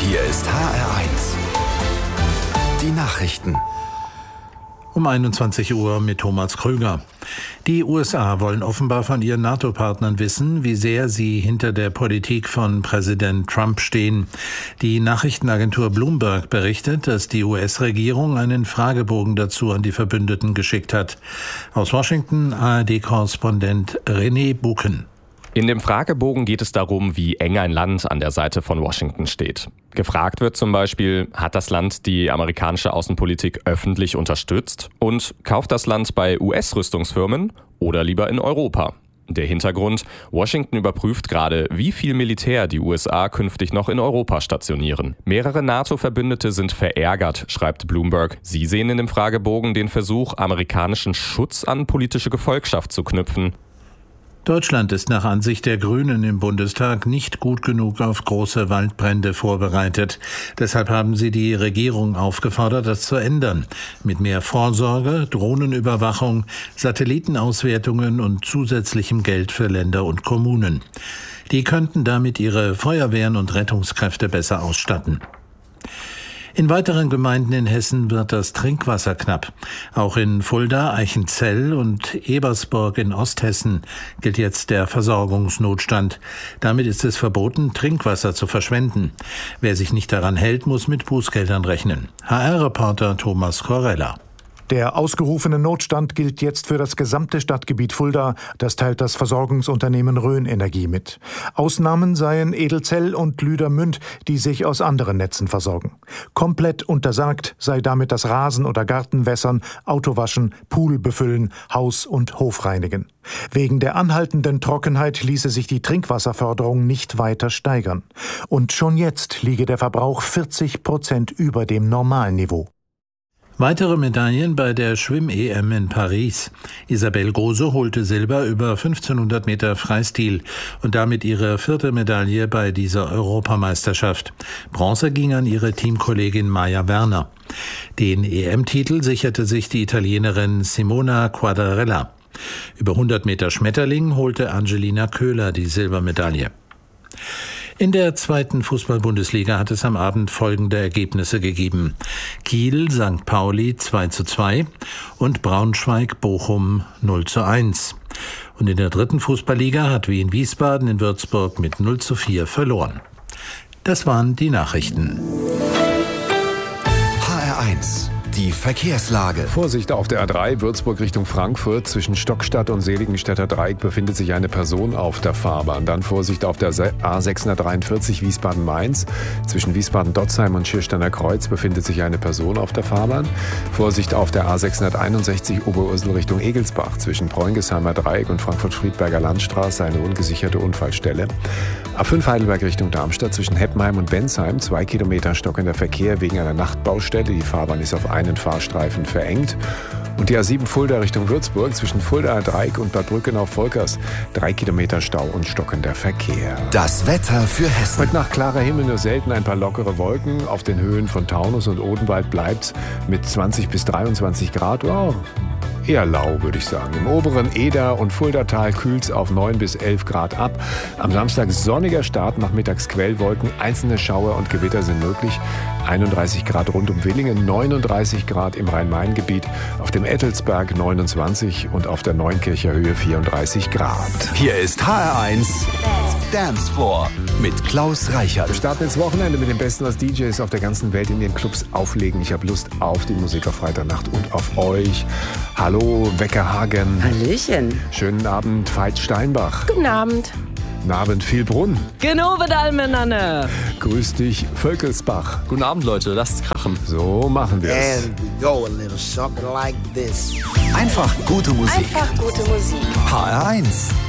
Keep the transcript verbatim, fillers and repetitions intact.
Hier ist H R eins. Die Nachrichten. Um einundzwanzig Uhr mit Thomas Krüger. Die U S A wollen offenbar von ihren NATO-Partnern wissen, wie sehr sie hinter der Politik von Präsident Trump stehen. Die Nachrichtenagentur Bloomberg berichtet, dass die U S-Regierung einen Fragebogen dazu an die Verbündeten geschickt hat. Aus Washington A R D-Korrespondent René Buken. In dem Fragebogen geht es darum, wie eng ein Land an der Seite von Washington steht. Gefragt wird zum Beispiel, hat das Land die amerikanische Außenpolitik öffentlich unterstützt und kauft das Land bei U S-Rüstungsfirmen oder lieber in Europa? Der Hintergrund: Washington überprüft gerade, wie viel Militär die U S A künftig noch in Europa stationieren. Mehrere NATO-Verbündete sind verärgert, schreibt Bloomberg. Sie sehen in dem Fragebogen den Versuch, amerikanischen Schutz an politische Gefolgschaft zu knüpfen. Deutschland ist nach Ansicht der Grünen im Bundestag nicht gut genug auf große Waldbrände vorbereitet. Deshalb haben sie die Regierung aufgefordert, das zu ändern. Mit mehr Vorsorge, Drohnenüberwachung, Satellitenauswertungen und zusätzlichem Geld für Länder und Kommunen. Die könnten damit ihre Feuerwehren und Rettungskräfte besser ausstatten. In weiteren Gemeinden in Hessen wird das Trinkwasser knapp. Auch in Fulda, Eichenzell und Ebersburg in Osthessen gilt jetzt der Versorgungsnotstand. Damit ist es verboten, Trinkwasser zu verschwenden. Wer sich nicht daran hält, muss mit Bußgeldern rechnen. H R-Reporter Thomas Corella. Der ausgerufene Notstand gilt jetzt für das gesamte Stadtgebiet Fulda. Das teilt das Versorgungsunternehmen Rhön Energie mit. Ausnahmen seien Edelzell und Lüdermünd, die sich aus anderen Netzen versorgen. Komplett untersagt sei damit das Rasen- oder Gartenwässern, Autowaschen, Pool befüllen, Haus- und Hof reinigen. Wegen der anhaltenden Trockenheit ließe sich die Trinkwasserförderung nicht weiter steigern. Und schon jetzt liege der Verbrauch vierzig Prozent über dem Normalniveau. Weitere Medaillen bei der Schwimm-E M in Paris. Isabel Grosse holte Silber über fünfzehnhundert Meter Freistil und damit ihre vierte Medaille bei dieser Europameisterschaft. Bronze ging an ihre Teamkollegin Maja Werner. Den E M-Titel sicherte sich die Italienerin Simona Quadarella. Über hundert Meter Schmetterling holte Angelina Köhler die Silbermedaille. In der zweiten Fußball-Bundesliga hat es am Abend folgende Ergebnisse gegeben. Kiel, Sankt Pauli zwei zu zwei und Braunschweig-Bochum null zu eins. Und in der dritten Fußballliga hat Wien Wiesbaden in Würzburg mit null zu vier verloren. Das waren die Nachrichten. H R eins. Die Verkehrslage. Vorsicht auf der A drei Würzburg Richtung Frankfurt. Zwischen Stockstadt und Seligenstädter Dreieck befindet sich eine Person auf der Fahrbahn. Dann Vorsicht auf der A sechshundertdreiundvierzig Wiesbaden-Mainz. Zwischen Wiesbaden-Dotzheim und Schiersteiner Kreuz befindet sich eine Person auf der Fahrbahn. Vorsicht auf der A sechshunderteinundsechzig Oberursel Richtung Egelsbach. Zwischen Preungesheimer Dreieck und Frankfurt-Friedberger Landstraße eine ungesicherte Unfallstelle. A fünf Heidelberg Richtung Darmstadt. Zwischen Heppenheim und Bensheim zwei Kilometer stockender Verkehr wegen einer Nachtbaustelle. Die Fahrbahn ist auf einen Fahrstreifen verengt. Und die A sieben Fulda Richtung Würzburg zwischen Fuldaer Dreieck und Bad Brückenau-Volkers drei Kilometer Stau und stockender Verkehr. Das Wetter für Hessen. Heute Nacht klarer Himmel, nur selten ein paar lockere Wolken. Auf den Höhen von Taunus und Odenwald bleibt's mit zwanzig bis dreiundzwanzig Grad. Oh, eher lau, würde ich sagen. Im oberen Eder- und Fuldatal kühlt's auf neun bis elf Grad ab. Am Samstag sonniger Start, nachmittags Quellwolken, einzelne Schauer und Gewitter sind möglich. einunddreißig Grad rund um Willingen, neununddreißig Grad im Rhein-Main-Gebiet, auf dem Ettelsberg neunundzwanzig und auf der Neunkircher Höhe vierunddreißig Grad. Hier ist H R eins Dance Floor mit Klaus Reichert. Wir starten ins Wochenende mit dem Besten, was D Js auf der ganzen Welt in den Clubs auflegen. Ich habe Lust auf die Musik auf Freitagnacht und auf euch. Hallo, Wecker Hagen. Hallöchen. Schönen Abend, Veit Steinbach. Guten Abend. Guten Abend, Vielbrunn. Genau wieder miteinander. Grüß dich, Völkelsbach. Guten Abend, Leute, lasst krachen. So machen wir es. And we go a little something like this. Einfach gute Musik. Einfach gute Musik. H R eins.